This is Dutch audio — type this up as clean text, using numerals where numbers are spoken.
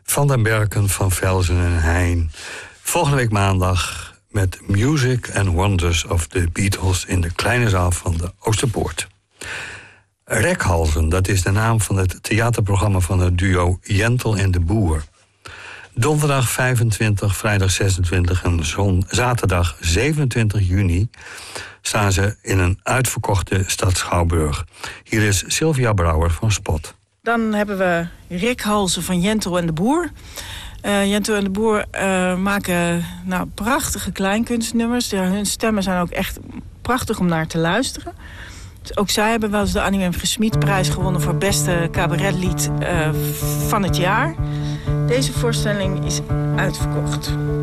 Van den Berken, Van Velzen en Heijn. Volgende week maandag met Music and Wonders of the Beatles in de kleine zaal van de Oosterpoort. Rekhalzen, dat is de naam van het theaterprogramma van het duo Jentel en de Boer. Donderdag 25, vrijdag 26 en zaterdag 27 juni staan ze in een uitverkochte stad Schouwburg. Hier is Sylvia Brouwer van Spot. Dan hebben we Rekhalzen van Jentel en de Boer. Jentel en de Boer maken prachtige kleinkunstnummers. Hun stemmen zijn ook echt prachtig om naar te luisteren. Dus ook zij hebben wel eens de Annie M. G. Schmid-prijs gewonnen voor beste cabaretlied van het jaar. Deze voorstelling is uitverkocht.